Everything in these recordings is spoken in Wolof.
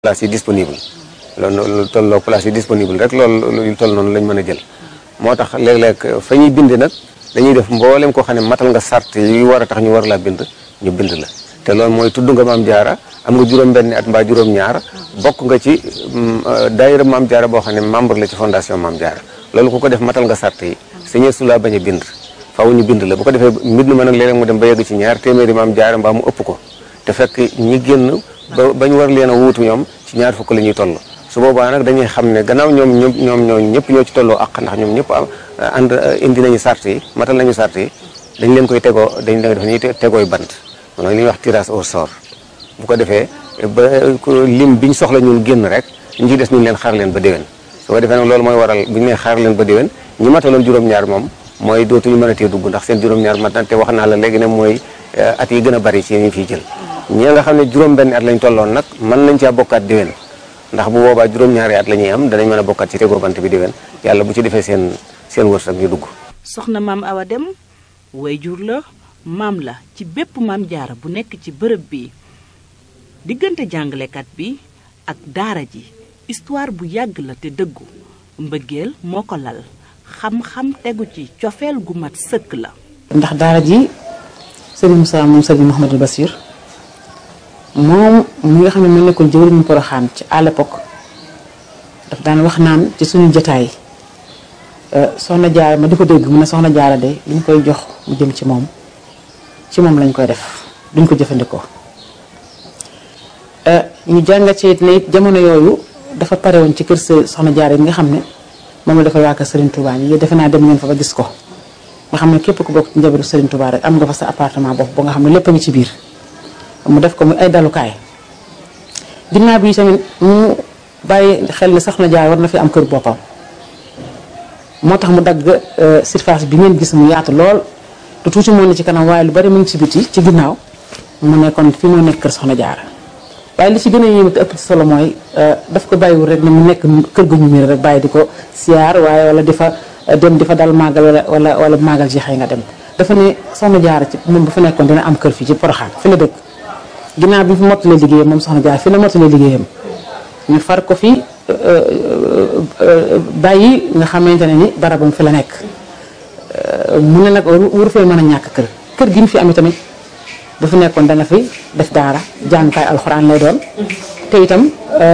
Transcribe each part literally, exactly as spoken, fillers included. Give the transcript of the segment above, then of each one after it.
place yi disponible loolu lu tolloo place yi disponible rek loolu lu toll noonu lañ mën a jël moo tax léeg-léeg fa ñuy bind nag dañuy def mboolem koo xam ne matal nga sart yi war a tax ñu war laa bind ñu bind la te loolu mooy tudd nga maam jaara am nga juróom-benni at mbaa juróom-ñaar bokk nga ci daayira maam jaara boo xam ne membre la ci fondation maam jaara loolu ku ko def matal nga sart yi sañee su laa bañ a bind faaw ñu bind la bu ko defee mbind ma nag léeg-léeg mu dem ba yegg ci ñaar téeméeri maam jaara mbaa mu ëpp ko te fekk ñi génn ba bañ war leen a wuutu ñoom ci ñaar fukk la ñuy toll su boobaa nag dañuy xam ne gannaaw ñoom ñoom ñoom ñoo ñëpp ñoo ci tolloo ak ndax ñoom ñëpp ànd indi nañu sart yi matal nañu sart yi dañ leen koy tegoo dañ leen def ñuy tegooy bant mooy li ñuy wax tirage au sort bu ko defee ba lim biñ soxla ñun génn rek ñu ci des ñu leen xaar leen ba déwén su ko defee nag loolu mooy waral bu ñu leen xaar leen ba déwén ñi mataloon juróom-ñaar moom mooy dootuñu mën a tee dugg ndax seen juróom-ñaar mat na te wax naa la léegi ne mooy at yi gën a bari ci ñu fiy jël ñi nga xam ne juróom-benni at lañ tolloon nag mën nañ caa bokkaat déwén ndax bu boobaa juróom-ñaari at la ñuy am danañ mën a bokkaat ci tegoo bant bi déwén yàlla bu ci defee seen seen wërsëg ñu dugg. soxna maam Awa Deme wayjur la maam la ci bépp maam jaara bu nekk ci bërëb bi diggante jàngalekat bi ak daara ji histoire bu yàgg la te dëggu mbëggeel moo ko lal xam-xam tegu ci cofeel gu mat sëkk la. ndax daara ji Serigne Moussa moom Serigne Mouhamadou Bassir moom mi nga xam ne mu nekkoon jëwriñu Poroxaan ci à l'époque daf daan wax naan ci suñu jotaay soxna jaara ma di ko dégg mu ne soxna jaara de li ñu koy jox mu jëm ci moom ci moom lañ koy def duñ ko jëfandikoo ñu jàngat ci it ne it jamono yooyu dafa pare woon ci kër soxna jaara yi nga xam ne moom la dafa waa kër Serigne Touba yi defe naa dem ngeen fa ba gis ko nga xam ne képp ku bokk ci njabootu Serigne Touba rek am nga fa sa appartement bopp ba nga xam ne lépp a ngi ci biir mu def ko muy ay dalukaay ginnaaw bi tamit mu bàyyi xel ne soxna Jaara war na fi am kër boppam moo tax mu dagg surface bi ngeen gis mu yaatu lool du tuuti moo ne ci kanam waaye lu bari mu ngi ci biti ci ginnaaw mu nekkoon fi moo nekk kër soxna Jaara waaye li ci gën a yéeme te ëpp ci solo mooy daf ko bàyyiwul rek ne mu nekk kër gu ñu miir rek bàyyi di ko siyaar waaye wala di fa dem di fa dal màggal wala wala wala màggal ji xëy nga dem dafa ne soxna Jaara ci moom bu fa nekkoon dina am kër fii ci Poroxaan fi la dëkk ginnaaw bi fi mottalee liggéeyam moom soxna Jaara fi la mottalee liggéeyam ñu far ko fi bàyyi nga xamante ne ni barabam fi la nekk mu ne nag waru fay mën a ñàkk kër kër gi ñu fi am tamit bu fi nekkoon dana fi def daara jàngukaay alxuraan lay doon te itam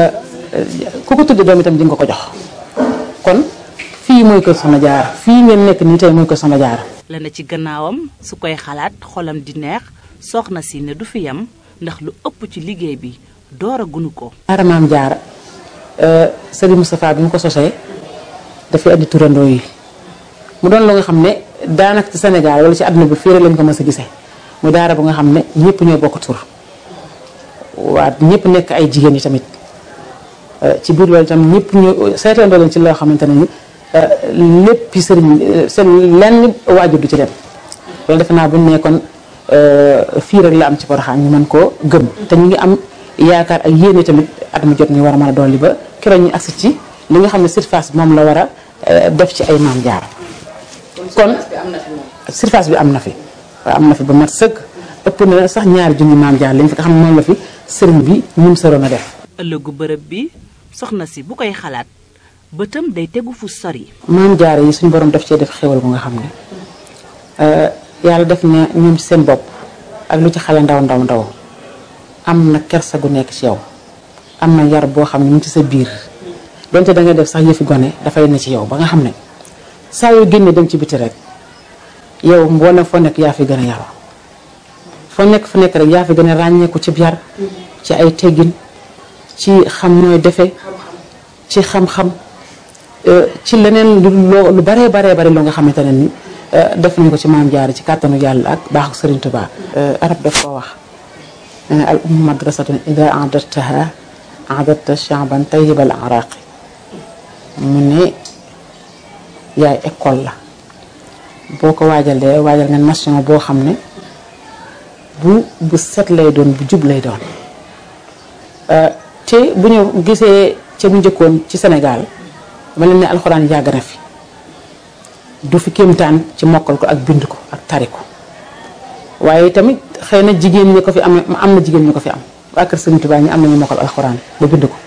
ku ko tudde doom itam di nga ko jox kon fii mooy kër soxna Jaara fii ngeen nekk nii tey mooy kër soxna Jaara la na ci gannaawam su koy xalaat xolam di neex soxna si ne du fi yam ndax lu ëpp ci liggéey bi door a gunu ko. daara maam Jaara Serigne Moustapha bi mu ko sosee dafay andi turandoo yi mu doon lu nga xam ne daanaka ci Sénégal wala ci àdduna bi fii rek lañ ko mës a gisee mu daara bu nga xam ne ñëpp ñoo bokk tur waa ñëpp nekk ay jigéen yi tamit ci biir loolu itam ñëpp ñoo seetandoo leen ci loo xamante ne ni lépp sëriñ seen lenn waajur du ci dem loolu defe naa bu ñu nekkoon fii rek la am ci Porokhane ñu mën koo gëm te ñu ngi am yaakaar ak yéene tamit at mu jot ñu war a mën a dolli ba keroog ñu agsi ci li nga xam ne surface bi moom la war a def ci ay maam Jaara kon surface bi am na fi waaw am na fi ba mat sëkk ëpp na sax ñaari junni maam Jaara lañ fi nga xam ne moom la fi sëriñ bi ñun soroon a def. ëllëgu bërëb bi soxna si bu koy xalaat bëtam day tegu fu sori. maam Jaara yi suñu borom def cee def xéwal bu nga xam ne yàlla def na ñoom seen bopp ak lu ci xale ndaw ndaw ndaw am na kersa gu nekk ci yow am na yar boo xam ne mu ngi ci sa biir donte da nga def sax yëfi gone dafay ne ci yow ba nga xam ne saa yoo génnee dem ci biti rek yow mboolem foo nekk yaa fi gën a yaru foo nekk fu nekk rek yaa fi gën a ràññeeku ci yar ci ay teggin ci xam nooy defe ci xam-xam ci leneen lu lu baree baree bari loo nga xamante ne ni def nañ ko ci maam Jaara ci kàttanu yàlla ak baaxu Serigne Touba. arab daf koo wax nee na al ummu madrasatun ida a'dadtaha a'dadta sha'ban tayyibal araqi mu ne yaay école la boo ko waajalee waajal nga nation boo xam ne bu bu set lay doon bu jub lay doon te bu ñu gisee ca bu njëkkoon ci Sénégal ma leen ne alxuraan yàgg na fi du fi kéemtaan ci mokkal ko ak bind ko ak tari ko waaye tamit xëy na jigéen ñi ko fi am am na jigéen ñi ko fi am waa kër Sëriñ Tuubaa ñi am nañu mokkal alxuraan ba bind ko